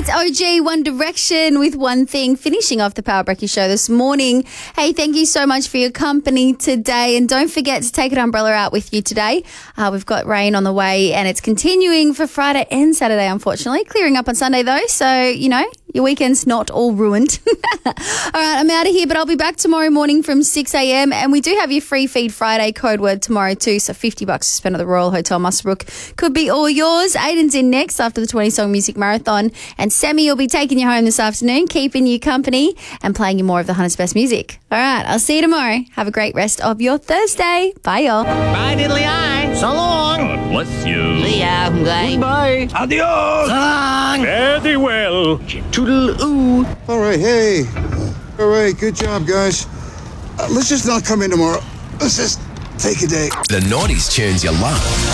It's OG One Direction with One Thing, finishing off the Power Breakfast show this morning. Hey, thank you so much for your company today. And don't forget to take an umbrella out with you today. We've got rain on the way and it's continuing for Friday and Saturday, unfortunately. Clearing up on Sunday, though. So, you know, your weekend's not all ruined. All right, I'm out of here, but I'll be back tomorrow morning from 6 a.m. And we do have your free feed Friday code word tomorrow too. So $50 to spend at the Royal Hotel Muswellbrook could be all yours. Aiden's in next after the 20-song music marathon. And Sammy will be taking you home this afternoon, keeping you company and playing you more of the Hunter's best music. All right, I'll see you tomorrow. Have a great rest of your Thursday. Bye, y'all. Bye, diddly eye. So long. God bless you. See ya. Bye. Adios. So long. Very well. Toodle-oo. All right, hey. All right, good job, guys. Let's just not come in tomorrow. Let's just take a day. The 90s tunes you love.